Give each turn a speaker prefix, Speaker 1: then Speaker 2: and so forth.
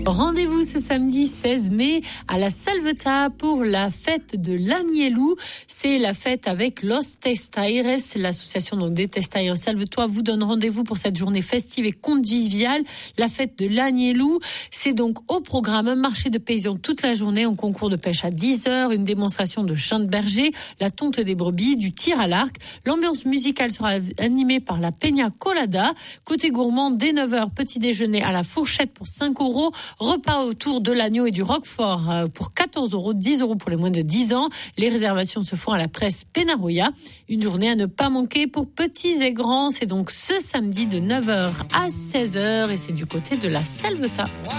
Speaker 1: Rendez-vous ce samedi 16 mai à la Salvetat pour la fête de l'Agnello. C'est la fête avec Los Testaires, l'association donc des Testaires Salvetois vous donne rendez-vous pour cette journée festive et conviviale. La fête de l'Agnello, c'est donc au programme un marché de paysans toute la journée, un concours de pêche à 10h, une démonstration de chant de berger, la tonte des brebis, du tir à l'arc. L'ambiance musicale sera animée par la Peña Colada. Côté gourmand, dès 9h, petit déjeuner à la fourchette pour 5€, repas autour de l'agneau et du roquefort pour 14€, 10€ pour les moins de 10 ans. Les réservations se font à la presse Penaroya. Une journée à ne pas manquer pour petits et grands. C'est donc ce samedi de 9h à 16h et c'est du côté de la Salvetat.